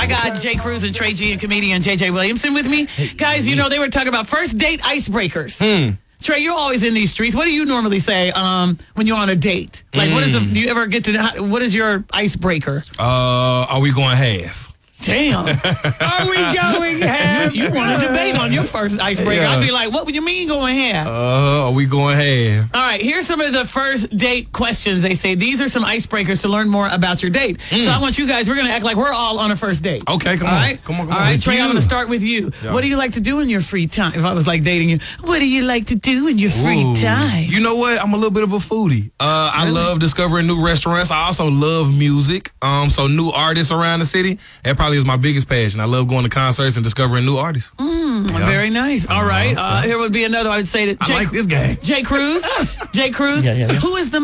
I got Jay Cruz and Trey G and comedian JJ Williamson with me. Guys, you know, they were talking about first date icebreakers. Trey, you're always in these streets. What do you normally say when you're on a date? Like, do you ever get to, what is your icebreaker? Are we going half? Damn. Are we going half? You want to debate on your first icebreaker. Yeah. I'd be like, what do you mean going half? Are we going half? All right, here's some of the first date questions. They say these are some icebreakers to learn more about your date. So I want you guys, we're going to act like we're all on a first date. Okay, come all on. Right? Come on. All right, Trey, I'm going to start with you. Yeah. What do you like to do in your free time? If I was like dating you, what do you like to do in your free time? You know what? I'm a little bit of a foodie. I love discovering new restaurants. I also love music. So new artists around the city, that probably is my biggest passion. I love going to concerts and discovering new artists. Very nice. All right. Here would be another. I would say that I like this game. Jay Cruz. Jay Cruz. Who is the